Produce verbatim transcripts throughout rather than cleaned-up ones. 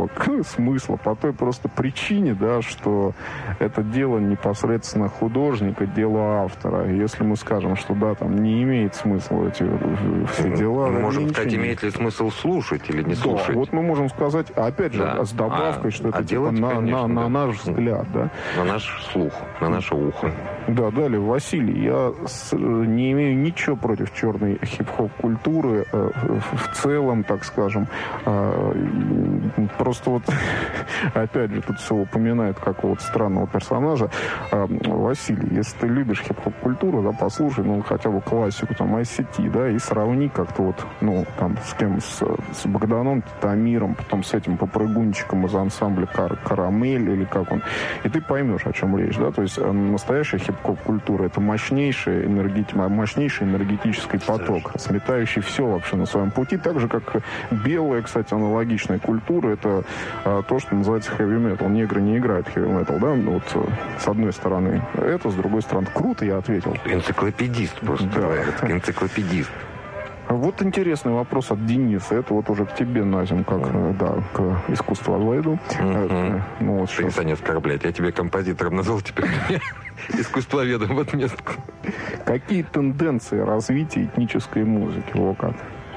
особого смысла по той просто причине, да, что это дело непосредственно художника, дело автора. Если мы скажем, что да, там не имеет смысла эти все дела. Мы можем сказать, имеет ли смысл слушать или не слушать. Да, вот мы можем сказать, опять же, да. с добавкой, а, что это а типа делать, на, конечно, на, на да. наш взгляд, да. На наш слух, на наше ухо. Да, далее, Василий, я с, не имею ничего против черной хип-хоп культуры э, в целом, так скажем. Э, просто вот, опять же, тут все упоминает какого-то странного персонажа. Э, Василий, если ты любишь хип-хоп культуру, да, послушай, ну, хотя бы классику, там, ай си ти, да, и сравни как-то вот, ну, там, с кем, с, с Богданом Титамиром, потом с этим попрыгунчиком из ансамбля Кар- «Карамель», или как он, и ты поймешь, о чем речь, да, то есть э, настоящая хип-хоп культура — это мощнейший, энергет... мощнейший энергетический поток, сметающий все вообще на своем пути, так же, как белая, кстати, аналогичная культура, это а, то, что называется heavy metal. Негры не играют heavy metal, да, вот с одной стороны это, с другой стороны. Круто, я ответил. Энциклопедист просто, да. Энциклопедист. Вот интересный вопрос от Дениса. Это вот уже к тебе, Назим, как, mm. да, к искусствоведу. Mm-hmm. Ну, вот что... не оскорблять. Я тебе композитором назвал, теперь искусствоведом в отместку. Какие тенденции развития этнической музыки? Во как?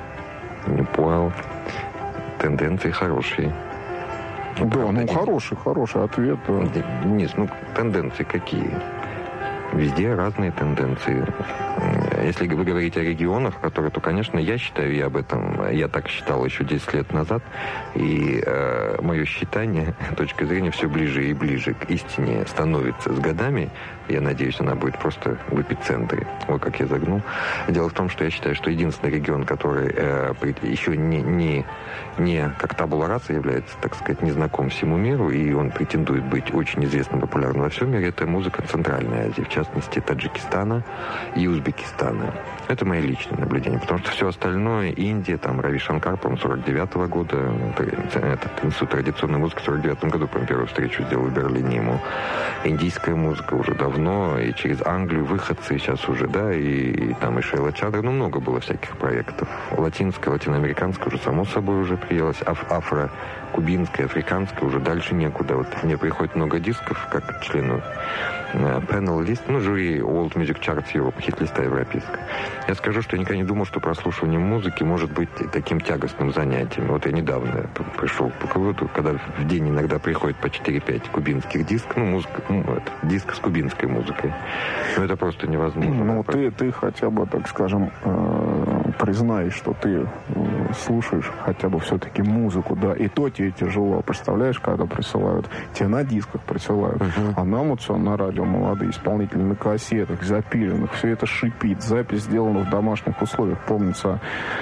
Не понял. Тенденции хорошие. Да, правда, ну, хороший, хороший ответ. Да. Нет, ну, тенденции какие? Везде разные тенденции. Если вы говорите о регионах, которые, то, конечно, я считаю, я об этом, я так считал еще десять лет назад, и э, мое считание, точка зрения, все ближе и ближе к истине становится с годами. Я надеюсь, она будет просто в эпицентре. Вот как я загнул. Дело в том, что я считаю, что единственный регион, который э, еще не, не, не как табула раса является, так сказать, незнаком всему миру, и он претендует быть очень известным, популярным во всем мире, это музыка Центральной Азии, в частности, Таджикистана и Узбекистана. Это мои личные наблюдения, потому что все остальное, Индия, там, Рави Шанкар, по-моему, сорок девятого года, этот институт традиционной музыки в сорок девятом году, по-моему, первую встречу сделал в Берлине ему. Индийская музыка уже давно, и через Англию выходцы сейчас уже, да, и, и там и Шейла Чадра, ну, много было всяких проектов. Латинская, латиноамериканская уже, само собой, уже приелась, аф- афро кубинская, африканская, уже дальше некуда. Вот мне приходит много дисков, как члену panel лист, ну, жюри World Music Charts Europe, хит-листа европейская. Я скажу, что я никогда не думал, что прослушивание музыки может быть таким тягостным занятием. Вот я недавно пришел по выводу, когда в день иногда приходит по четыре-пять кубинских дисков, ну, музыка, ну, это, диск с кубинской музыкой. Ну, это просто невозможно. Ну, ты, ты хотя бы, так скажем, э, признай, что ты э, слушаешь хотя бы все-таки музыку, да, и то тебе тяжело. Представляешь, когда присылают, тебе на дисках присылают, uh-huh. а нам вот все на радио молодые исполнители на кассетах, запиленных, все это шипит. Запись сделана в домашних условиях. Помнится,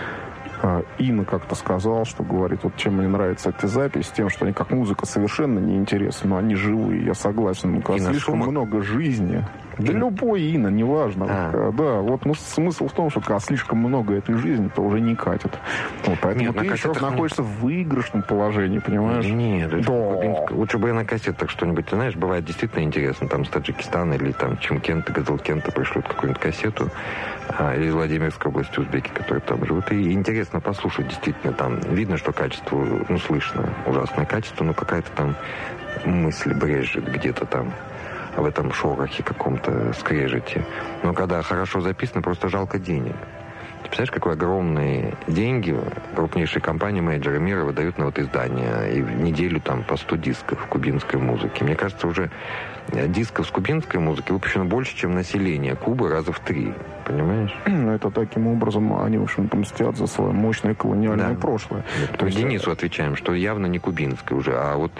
Инна как-то сказал, что говорит, вот чем мне нравятся эти записи, тем, что они как музыка совершенно неинтересны, но они живые, я согласен. Ну, слишком Шумак? много жизни. Да Ин... любой Инна, неважно. А. Да, вот, ну, смысл в том, что когда слишком много этой жизни, то уже не катит. Вот, поэтому Нет, ты еще кассетах... находишься в выигрышном положении, понимаешь? Нет, да. Лучше бы я на кассетах что-нибудь, ты знаешь, бывает действительно интересно, там с Таджикистана или там Чимкента, Газалкента пришлют какую-нибудь кассету, а, или из Владимирской области узбеки, которые там живут, и интересно послушать, действительно, там видно, что качество, ну, слышно, ужасное качество, но какая-то там мысль брежет где-то там в этом шорохе каком-то, скрежете. Но когда хорошо записано, просто жалко денег. Ты представляешь, какие огромные деньги крупнейшие компании, менеджеры мира выдают на вот издания, и в неделю там по сто дисков кубинской музыки. Мне кажется, уже дисков с кубинской музыки выпущено больше, чем население Кубы раза в три. Понимаешь? Это таким образом они, в общем-то, мстят за свое мощное колониальное да. прошлое. Да, то есть Денису отвечаем, что явно не кубинское уже, а вот...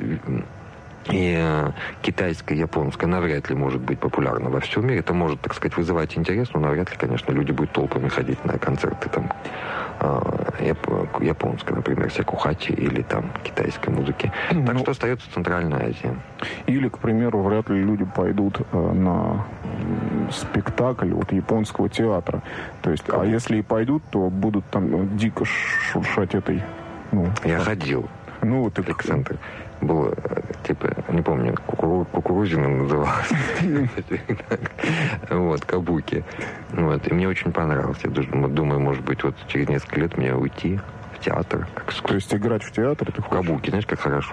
И э, китайская, японская навряд ли может быть популярна во всем мире. Это может, так сказать, вызывать интерес, но навряд ли, конечно, люди будут толпами ходить на концерты там э, яп- японской, например, сякухачи или там китайской музыки. Mm-hmm. Так что остается Центральная Азия. Или, к примеру, вряд ли люди пойдут э, на спектакль вот японского театра. То есть, а если и пойдут, то будут там дико шуршать этой... Ну, Я так. ходил. Ну, вот это центр. Было, типа, не помню, кукуру, кукурузиным называлось. Вот, кабуки. Вот, и мне очень понравилось. Я думаю, может быть, вот через несколько лет мне уйти в театр. То есть играть в театре? В кабуки, знаешь, как хорошо.